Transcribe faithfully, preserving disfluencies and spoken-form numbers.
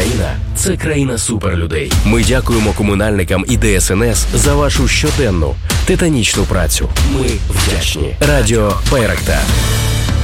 Україна – це країна суперлюдей. Ми дякуємо комунальникам і Де Ес Ен Ес за вашу щоденну титанічну працю. Ми вдячні. Радіо Байрактар.